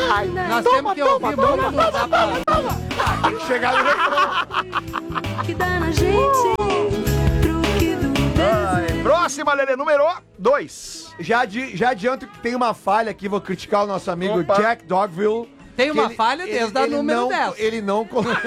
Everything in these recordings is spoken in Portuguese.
Nós temos que ouvir muito. Tem que chegar no refrão. Que dá na gente. Truque do desejo. Próxima, Lelê, número 2. Já adianto que tem uma falha aqui, vou criticar o nosso amigo Opa. Jack Dogville. Tem uma falha desde a número 10. Ele não...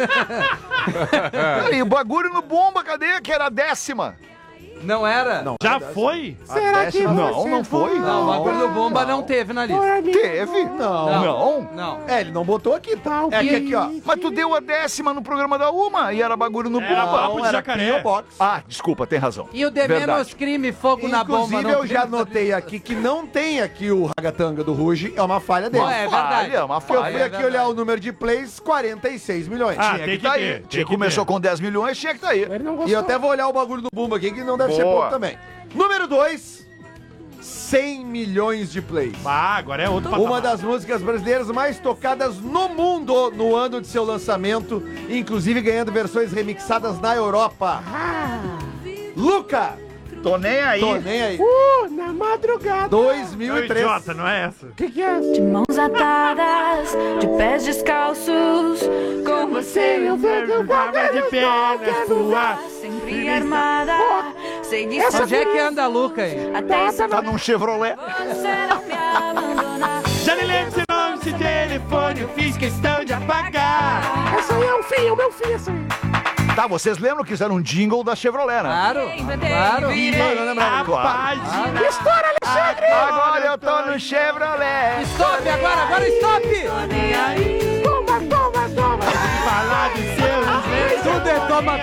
E o bagulho no bomba, cadê? Que era a 10ª. Não era? Não. Já foi? Será que Não foi. Não, o bagulho do bomba não teve na lista. Teve? Não. Não. É, ele não botou aqui, tá? É que aqui, ó. Mas tu deu a 10ª no programa da Uma e era bagulho no Era bomba. papo de jacaré. P.O. Box. Ah, desculpa, tem razão. E o de Verdade. menos crime, fogo na bomba. Inclusive, não eu já teve na notei lista. aqui que não tem aqui o Ragatanga do Ruge, é uma falha dele. É verdade. Uma Eu falha. fui aqui olhar o número de plays, 46 milhões. Ah, Tinha tem que tá que aí. ter, tem Tinha que começou ter. com 10 milhões, tinha que tá aí. E eu até vou olhar o bagulho do Bumba aqui, que não deve ser Boa. pouco também. Número 2, 100 milhões de plays. Ah, agora é outro patamar. Uma das músicas brasileiras mais tocadas no mundo no ano de seu lançamento, inclusive ganhando versões remixadas na Europa. Luca! Tô nem aí. Tô nem aí. Na madrugada. 2003. Idiota, não é essa? Que é? De mãos atadas, de pés descalços, com você eu vou de pernas suas. sempre armada. Sei que Onde é que anda a Luca aí? até se Tá num Chevrolet. você não me abandonar. Já nem lembro seu nome, seu telefone, eu fiz questão de apagar. Essa aí é o filho, o meu filho, essa aí. Tá, vocês lembram que isso era um jingle da Chevrolet, né? Claro, claro. Não lembrava. Página. Estoura, Alexandre! Agora eu tô no Chevrolet. Stop agora stop! Toma, toma, toma! Falar de seus Tudo é toma.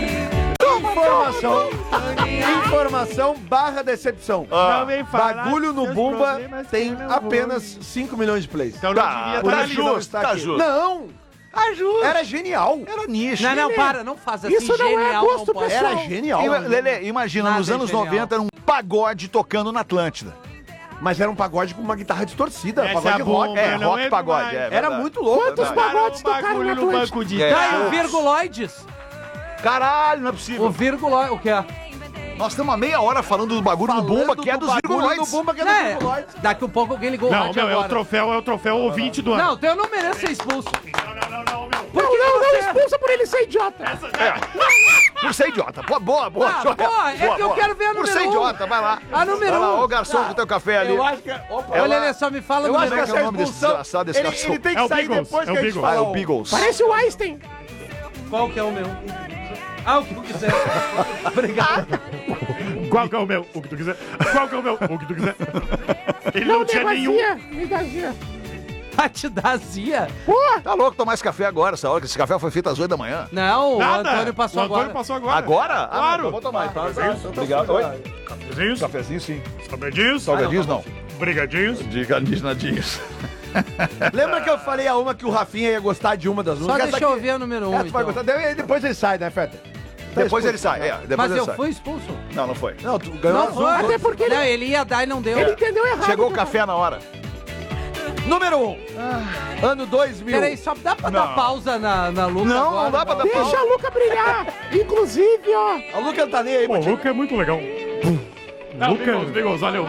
Informação barra decepção. Não vem falar Bagulho dos no seus Bumba problemas, tem que eu não apenas 5 milhões de plays. Então não Tá, devia Por tá isso que não justo, está tá aqui. justo. Não! Era genial. Era nicho. Não, para, não faz assim. Isso não é genial, gosto não pode. Era genial. Lelê, imagina, Nada nos é anos genial. 90 era um pagode tocando na Atlântida. Mas era um pagode com uma guitarra distorcida. Essa pagode é a rock. bomba, É, não rock é pagode. demais. É, Era verdade. muito louco. Quantos Verdade. pagodes tocaram bagulho na no Atlântida? banco de É. Tá, e o trás. virguloides? Caralho, não é O possível. virguloide, o que é? Nós estamos há meia hora falando do bagulho do Bumba, que é dos bagulho do virguloides. Bumba, que é dos É, virguloides. daqui um pouco alguém ligou o Não, rádio meu, é agora. o troféu ouvinte do ano. Não, então eu não mereço ser expulso. Não, meu. Por que Não você... expulsa por ele ser idiota. Por ser idiota. Boa. Ah, boa, é que eu quero ver a Por número ser 1. idiota, vai lá. A número Vai lá, 1. ô garçom com teu café ali. Eu acho que... Opa, Olha, ele só me fala eu o acho que número. Como é que é o essa nome desse expulsão... desgraçado desse Ele cachorro? tem É que o sair Beagles, depois é que o a gente Beagles. Ah, é fala o Beagles. Parece o Einstein. Qual que é o meu? Ah, o que eu quiser. Obrigado. Qual que é o meu? O que tu quiser. Qual que é o meu? O que tu quiser. Ele não tinha nenhum. Me dá zia. Ah, te dá azia? Tá louco tomar esse café agora, essa hora que esse café foi feito às 8 da manhã. Não, Nada. o Antônio passou O Antônio agora. passou agora. Agora? Ah, Claro. não, vou tomar então. Obrigado. Oi? Cafezinhos, Cafezinho sim. salgadinhos, Salgadinhos não. brigadinhos. Diganadinhos. Lembra que eu falei a uma que o Rafinha ia gostar de uma das Só músicas? deixa eu ouvir a número 1, Essa tu vai então. gostar. Depois ele sai, né, Feta? Depois ele sai. Depois Mas ele eu sai. fui expulso. Não, não foi. Não, tu ganhou Não azul. foi. Até porque Não, ele ia dar e não deu. ele entendeu errado. Chegou o café na hora. Número 1. Ano 2000. Peraí, só dá pra dar pausa na Luca Não, agora? não dá pra dar Deixa pausa. a Luca brilhar. Inclusive, ó. A Luca tá nem aí, Pô, o Matinho. Luca é muito legal. Luca... Beagles, valeu.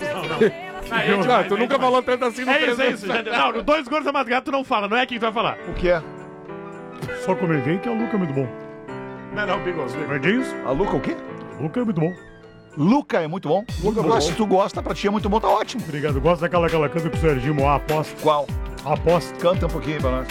Não, Tu nunca falou tanto assim no É isso. 300. Não, no Dois Gordos da Madrugada tu não fala, não é aqui que tu vai falar. O que é? Só comentei que o Luca é muito bom. Não, Beagles. Verdinhos, A Luca o quê? Luca é muito bom. Luca é muito bom. Mas se tu gosta, pra ti é muito bom, tá ótimo. Obrigado. Gosto daquela canta pro Serginho Moá, aposta. Qual? Aposta. Canta um pouquinho pra nós.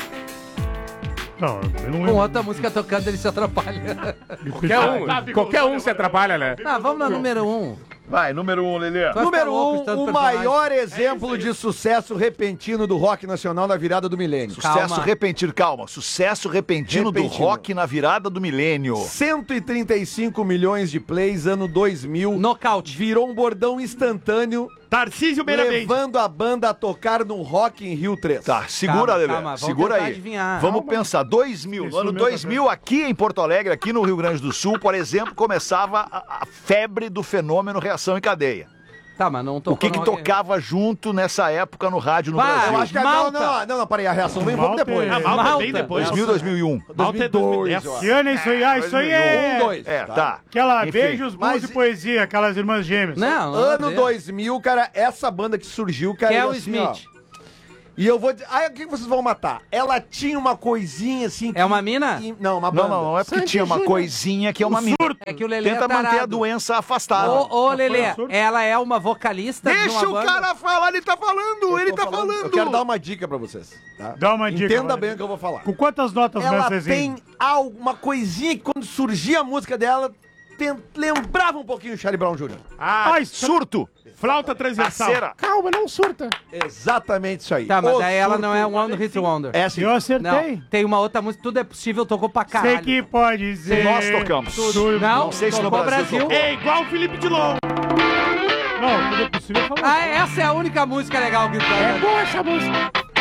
Não, eu não Com lembro. outra música tocando, ele se atrapalha. Qualquer um se atrapalha, né? Ah, vamos na número 1. Vai, número 1, Lelê. Vai Número ficar louco 1, de tanto o personagem. maior exemplo de sucesso repentino do rock nacional na virada do milênio. Sucesso Calma. repentino, calma. Sucesso repentino do Repentino. rock na virada do milênio. 135 milhões de plays, ano 2000. Nocaute. Virou um bordão instantâneo, Tarcísio Meiramente. levando a banda a tocar no Rock in Rio 3. Tá, segura, Calma, Lelê. calma, vamos Segura tentar aí. adivinhar. Vamos pensar. 2000. No Isso ano mesmo, 2000, aqui em Porto Alegre, aqui no Rio Grande do Sul, por exemplo, começava a febre do fenômeno Reação em Cadeia. Tá, mas não tocou O que no Rock in Rio. tocava junto nessa época no rádio no Bah, Brasil? Eu acho que Malta. não, peraí, a reação vem um pouco Malta depois. é- Malta Malta. bem depois. 2000, 2001. Malta é 2002, 2010. eu acho. Que ano é isso aí? Ah, isso aí é... 2. É, tá. Aquela Enfim. Beijos, Blues Mas- e Poesia, aquelas irmãs gêmeas. Não, Ano não. 2000, cara, essa banda que surgiu, cara, Kel assim, ó, Smith. E eu vou dizer... Aí, o que vocês vão matar? Ela tinha uma coisinha assim... É uma mina? Não, uma banda. Não é porque tinha uma coisinha que é uma mina. É que o Lelê Tenta é tarado. manter a doença afastada. Ô, Lelê, ela é uma vocalista de Deixa uma o banda? cara falar, ele tá falando, ele tá falando. Eu quero dar uma dica pra vocês. Tá? Dá uma dica. Entenda Valério. bem o que eu vou falar. Com quantas notas Ela mesmo, tem alguma coisinha que quando surgia a música dela, lembrava um pouquinho o Charlie Brown Jr. Surto. Flauta transversal. Cera. Calma, não surta. Exatamente isso aí. Tá, mas O daí ela surto não é One Hit Wonder. É assim. Eu acertei. Não, tem uma outra música, Tudo é Possível, tocou pra caralho. Sei que pode ser. Nós tocamos. Não, sei se no tocou Brasil tocou. É igual o Felipe Dilon. Não, tudo é possível falar. Ah, essa é a única música legal que É tá. boa essa música.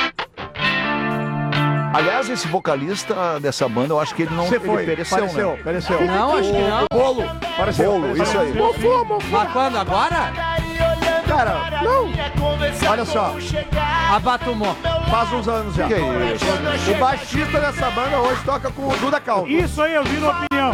Aliás, esse vocalista dessa banda, eu acho que ele não Você foi. ele pereceu, né? Pereceu. Não, acho que não. Bolo. Pareceu. Bolo, isso aí. Mofou, mofou. Mas quando? Agora? Cara, Não. olha só. Abatumou. Faz uns anos já. Que é isso? O baixista dessa banda hoje toca com o Duda Calvo. Isso aí, eu vi na opinião.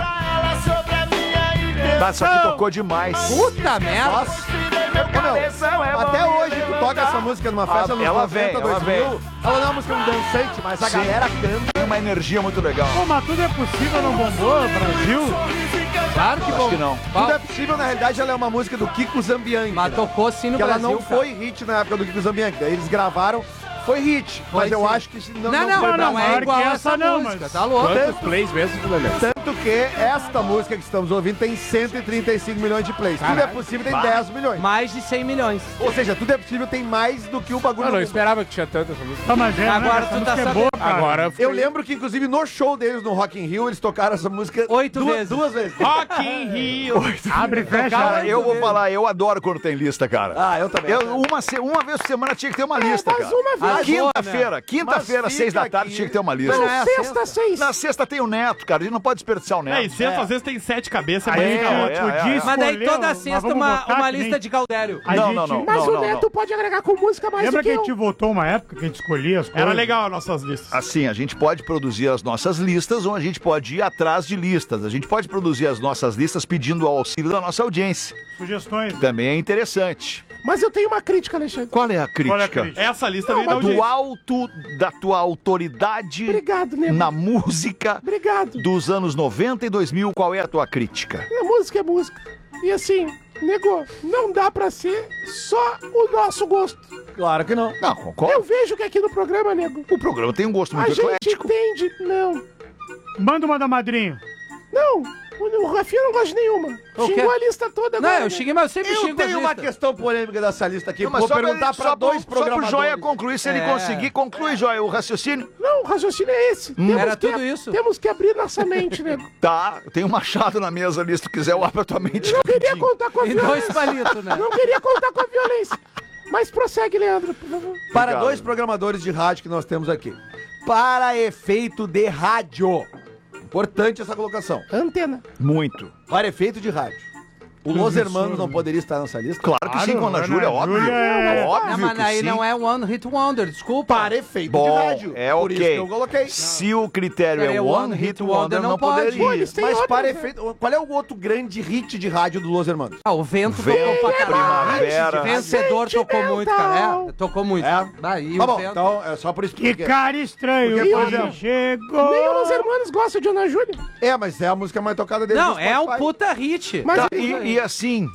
Tá, isso aqui tocou demais. Puta merda. Nossa. Ô, meu, até hoje tu toca essa música numa festa nos ela 90, vem, ela 2000. vem. Ela não é uma música dançante, mas a Sim. galera canta. Tem uma energia muito legal. Pô, mas tudo é possível, não bombou, Brasil? Claro que bom. que não. Tudo é possível, na realidade, ela é uma música do Kiko Zambianchi. Mas né? tocou sim no Que ela Brasil, não cara. foi hit na época do Kiko Zambianchi. Daí eles gravaram, foi hit. Foi Mas eu sim. acho que Não, foi não pra- é igual que essa essa não, música, mas- tá louco? Quantos plays mesmo, Lelê? Tanto que esta música que estamos ouvindo tem 135 milhões de plays. Tudo é possível, tem 10 milhões. Mais de 100 milhões. Ou seja, tudo é possível, tem mais do que o bagulho. Eu não do- esperava que tinha tanta essa música. Tá, mas é, Agora né? tu Essa tá música é sabendo. boa, cara. Agora Eu lembro que, inclusive, no show deles no Rock in Rio, eles tocaram essa música 8 vezes. duas vezes. Rock in Rio. Abre e fecha. Cara, eu vou falar, eu adoro quando tem lista, cara. Ah, eu também. Uma vez por semana tinha que ter uma lista, mas cara. uma vez. Quinta-feira, quinta-feira, Mas 6 da fica tarde, aqui. tinha que ter uma lista. Mas não é a Sexta, 6. Na sexta tem o Neto, cara, a gente não pode desperdiçar o Neto. É, e sexta às vezes tem 7 cabeças, Aí, mas fica é, ótimo. é, Podia é. Mas daí escolher, toda mas sexta vamos uma botar que lista nem- de Gaudério. A Não, gente- não, não. Mas o Neto pode agregar com música mais Lembra do que que a gente eu. votou uma época que a gente escolhia as coisas? Era legal as nossas listas. Assim, a gente pode produzir as nossas listas ou a gente pode ir atrás de listas. A gente pode produzir as nossas listas pedindo o auxílio da nossa audiência. Sugestões. Também é interessante. Mas eu tenho uma crítica, Alexandre. Qual é a Qual é a crítica? crítica? Essa lista veio da Do audiência. alto da tua autoridade Obrigado, Nego. na música Obrigado. dos anos 90 e 2000, qual é a tua crítica? A música é música. E assim, nego, não dá pra ser só o nosso gosto. Claro que não. Não, Eu concordo. vejo que aqui no programa, nego, O programa tem um gosto a muito gente eclético. entende. Não, Manda uma da madrinha. não. O Rafinha não gosta de nenhuma. O quê? Xingou a lista toda Não, agora. eu né? xinguei, mas eu sempre Eu xingo tenho as uma listas. questão polêmica dessa lista aqui. Não, mas Vou só perguntar pra dois só pro programadores. Joia concluir, se ele É. conseguir, conclui, Joia, o raciocínio. Não, o raciocínio é esse. Era tudo isso. Temos que abrir nossa mente, nego. Tá, tem um machado na mesa ali, se tu quiser, eu abro a tua mente. Não queria rapidinho. contar com a E 2 violência. palitos, né? Não queria contar com a violência. Mas prossegue, Leandro, por favor. Para Obrigado. dois programadores de rádio que nós temos aqui. Para efeito de rádio. Importante essa colocação. Antena. Muito. Para efeito de rádio. O Los Hermanos não poderia estar nessa lista? Claro que sim, com a Ana Ana Júlia, óbvio. Júlia é- Óbvio Não, mas que aí sim. não é One Hit Wonder, desculpa. Para efeito Bom, de rádio. é Por isso ok. que eu coloquei. Se o critério É, é One Hit Wonder, não pode. poderia. Pô, eles têm Mas outras, para né? efeito... Qual é o outro grande hit de rádio do Los Hermanos? Ah, o vento Vento, tocou pra caralho. primavera. Vencedor tocou muito, cara. É, tocou muito. É? Aí Tá o bom, vento... então é só por isso Que que... cara estranho. Porque, por quando exemplo, chegou. Nem os Hermanos gostam de Ana Júlia. É, mas é a música mais tocada deles. Não, no é um Spotify. puta hit. Mas Tá, ele- e assim,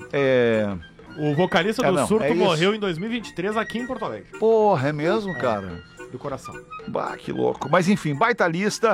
O vocalista É, do não, Surto é isso. morreu em 2023 aqui em Porto Alegre. porra, é mesmo, cara? Do coração. Bah, que louco. Mas enfim, baita lista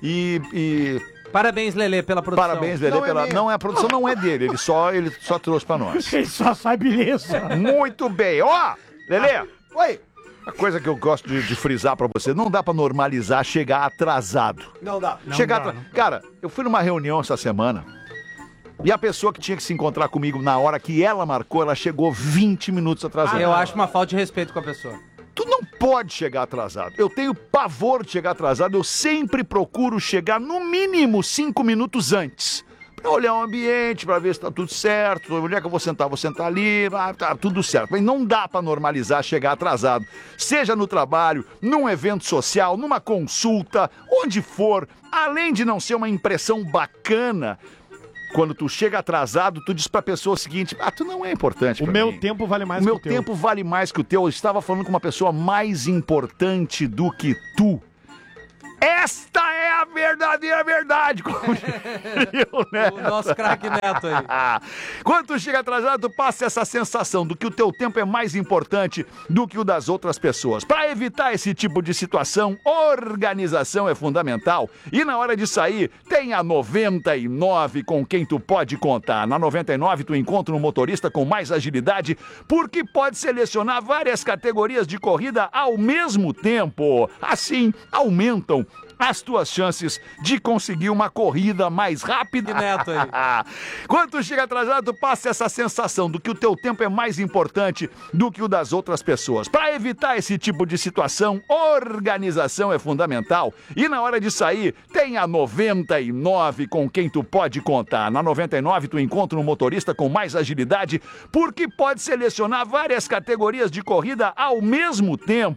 e Parabéns, Lelê, pela produção. parabéns, Lelê, Não é pela... minha. Não, a produção não é dele, ele só trouxe pra nós. Ele só sai beleza. Muito bem. Ó, Lelê, Oi. a coisa que eu gosto de frisar pra você, não dá pra normalizar chegar atrasado. Não dá. Chegar dá, atra- Cara, eu fui numa reunião essa semana e a pessoa que tinha que se encontrar comigo na hora que ela marcou, ela chegou 20 minutos atrasada. Eu acho uma falta de respeito com a pessoa. Tu não pode chegar atrasado. Eu tenho pavor de chegar atrasado. Eu sempre procuro chegar no mínimo 5 minutos antes. Pra olhar o ambiente, pra ver se tá tudo certo. Onde é que eu vou sentar ali. Tá tudo certo. Mas não dá pra normalizar chegar atrasado. Seja no trabalho, num evento social, numa consulta, onde for. Além de não ser uma impressão bacana, quando tu chega atrasado, tu diz pra pessoa o seguinte, tu não é importante O pra meu mim. tempo vale mais O que meu o teu. tempo vale mais que o teu. Eu estava falando com uma pessoa mais importante do que tu. Esta é a verdadeira verdade, como diria o Neto. O nosso craque Neto aí. Quando tu chega atrasado, tu passa essa sensação do que o teu tempo é mais importante do que o das outras pessoas. Para evitar esse tipo de situação, organização é fundamental. E na hora de sair, tem a 99 com quem tu pode contar. Na 99 tu encontra um motorista com mais agilidade, porque pode selecionar várias categorias de corrida ao mesmo tempo. Assim, aumentam as tuas chances de conseguir uma corrida mais rápida. Que Neto aí. Quando tu chega atrasado, tu passa essa sensação do que o teu tempo é mais importante do que o das outras pessoas. Para evitar esse tipo de situação, organização é fundamental. E na hora de sair, tem a 99 com quem tu pode contar. Na 99 tu encontra um motorista com mais agilidade, porque pode selecionar várias categorias de corrida ao mesmo tempo.